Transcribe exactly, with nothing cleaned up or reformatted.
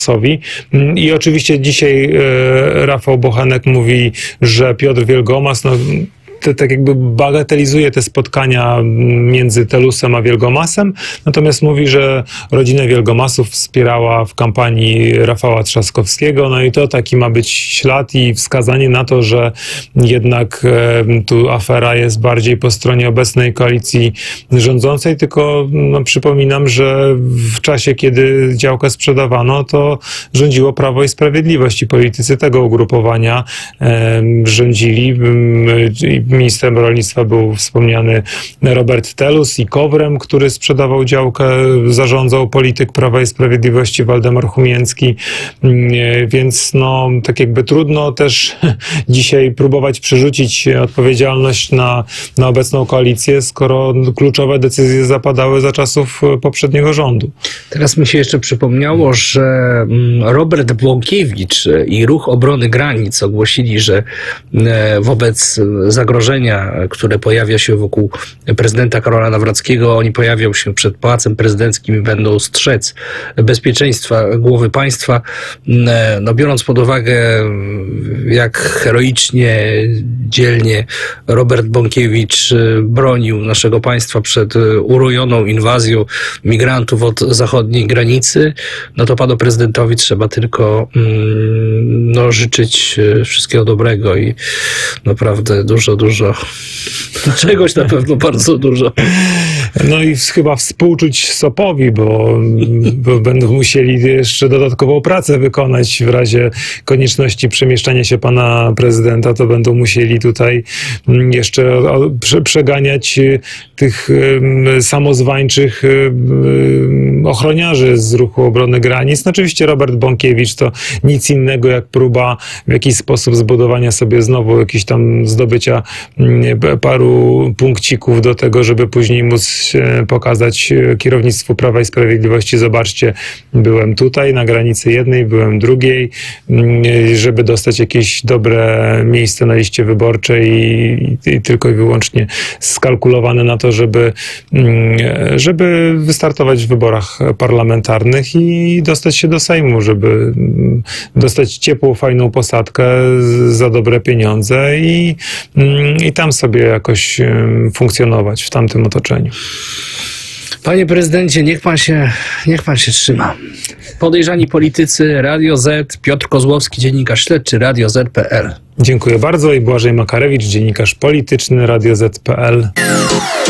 I oczywiście dzisiaj Rafał Bochenek mówi, że Piotr Wielgomas, no, to, tak jakby bagatelizuje te spotkania między Telusem a Wielgomasem, natomiast mówi, że rodzinę Wielgomasów wspierała w kampanii Rafała Trzaskowskiego, no i to taki ma być ślad i wskazanie na to, że jednak e, tu afera jest bardziej po stronie obecnej koalicji rządzącej, tylko no, przypominam, że w czasie, kiedy działkę sprzedawano, to rządziło Prawo i Sprawiedliwość i politycy tego ugrupowania e, rządzili. E, Ministrem rolnictwa był wspomniany Robert Telus i Kowrem, który sprzedawał działkę, zarządzał polityk Prawa i Sprawiedliwości Waldemar Chumięcki, więc no tak jakby trudno też dzisiaj próbować przerzucić odpowiedzialność na, na obecną koalicję, skoro kluczowe decyzje zapadały za czasów poprzedniego rządu. Teraz mi się jeszcze przypomniało, że Robert Bąkiewicz i Ruch Obrony Granic ogłosili, że wobec zagrożenia, które pojawia się wokół prezydenta Karola Nawrockiego, oni pojawią się przed Pałacem Prezydenckim i będą strzec bezpieczeństwa głowy państwa. No, biorąc pod uwagę, jak heroicznie, dzielnie Robert Bąkiewicz bronił naszego państwa przed urojoną inwazją migrantów od zachodniej granicy, no to panu prezydentowi trzeba tylko no, życzyć wszystkiego dobrego i naprawdę dużo, dużo czegoś na pewno bardzo dużo. No i chyba współczuć Sopowi, bo, bo będą musieli jeszcze dodatkową pracę wykonać w razie konieczności przemieszczania się pana prezydenta, to będą musieli tutaj jeszcze przeganiać tych samozwańczych ochroniarzy z Ruchu Obrony Granic. No oczywiście Robert Bąkiewicz to nic innego jak próba w jakiś sposób zbudowania sobie znowu jakiś tam zdobycia paru punkcików do tego, żeby później móc pokazać kierownictwu Prawa i Sprawiedliwości: zobaczcie, byłem tutaj na granicy jednej, byłem drugiej, żeby dostać jakieś dobre miejsce na liście wyborczej i, i tylko i wyłącznie skalkulowane na to, żeby, żeby wystartować w wyborach parlamentarnych i dostać się do Sejmu, żeby dostać ciepłą, fajną posadkę za dobre pieniądze i, i tam sobie jakoś funkcjonować w tamtym otoczeniu. Panie prezydencie, niech pan się, niech pan się trzyma. Podejrzani politycy, Radio Z, Piotr Kozłowski, dziennikarz śledczy, Radio Z kropka pe el. Dziękuję bardzo i Błażej Makarewicz, dziennikarz polityczny, Radio Z kropka pe el.